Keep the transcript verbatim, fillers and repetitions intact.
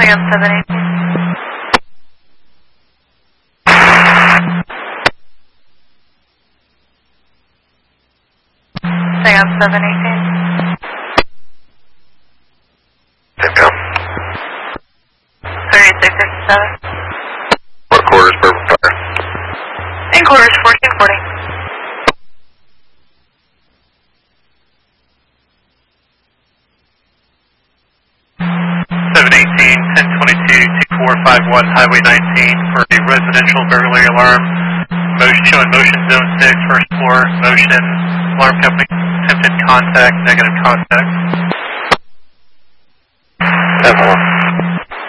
Stay on seven eighteen. Stay on seven eighteen. Same go. thirty-six fifty-seven. Four quarters per fire. In quarters, fourteen forty. seven eighteen, ten twenty-two, two four five one, Highway nineteen for a residential burglary alarm. Motion showing motion zone six, first floor, motion. Alarm company, attempted contact, negative contact. ten one.